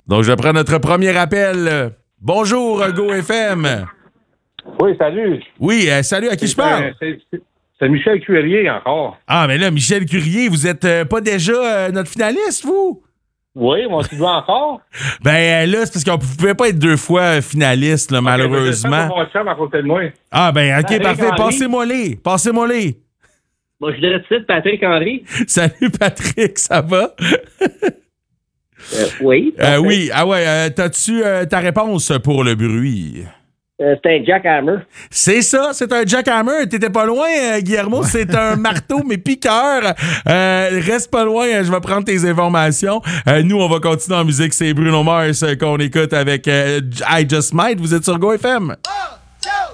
Donc, je prends notre premier appel. Bonjour, GoFM. Oui, salut. Oui, salut, à qui je parle? C'est Michel Cuillier encore. Ah, mais là, Michel Cuillier, vous êtes pas déjà notre finaliste, vous? Oui, moi, tu dois encore? Ben là, c'est parce qu'on ne pouvait pas être 2 fois finaliste, là, malheureusement. Mon chum à côté de moi. Ah, ben, OK, Patrick parfait. Henry. Passez-moi-les. Moi, je dirais tout de suite Patrick Henry. Salut, Patrick, ça va? Oui. Oui. Ah ouais, t'as-tu ta réponse pour le bruit? C'est un jackhammer. C'est ça, c'est un jackhammer. T'étais pas loin, Guillermo. C'est un marteau, mais piqueur. Reste pas loin, je vais prendre tes informations. Nous, on va continuer en musique. C'est Bruno Mars qu'on écoute avec I Just Might. Vous êtes sur GoFM.